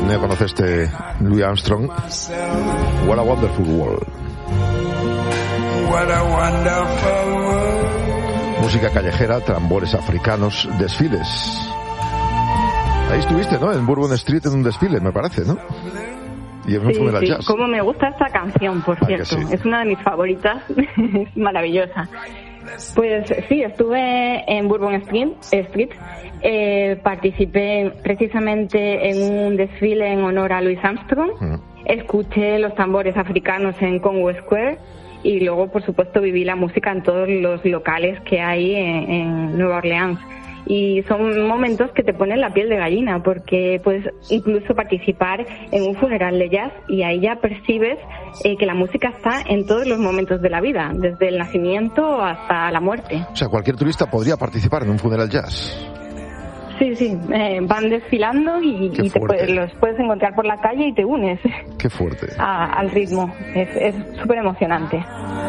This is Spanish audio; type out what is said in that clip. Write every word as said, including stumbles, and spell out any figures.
dónde conociste Louis Armstrong? What a Wonderful World. What a wonderful world. Música callejera, tambores africanos, desfiles. Ahí estuviste, ¿no? En Bourbon Street en un desfile, me parece, ¿no? Y en un sí, funeral sí. jazz. Cómo me gusta esta canción, por Ah, cierto. sí. Es una de mis favoritas. Es maravillosa. Pues sí, estuve en Bourbon Street. Street. Eh, participé precisamente en un desfile en honor a Louis Armstrong. Mm. Escuché los tambores africanos en Congo Square. Y luego, por supuesto, viví la música en todos los locales que hay en, en Nueva Orleans. Y son momentos que te ponen la piel de gallina, porque puedes incluso participar en un funeral de jazz y ahí ya percibes eh, que la música está en todos los momentos de la vida, desde el nacimiento hasta la muerte. O sea, cualquier turista podría participar en un funeral jazz. Sí, sí, eh, van desfilando y, y te puedes, los puedes encontrar por la calle y te unes. Qué fuerte. A, al ritmo, es súper emocionante.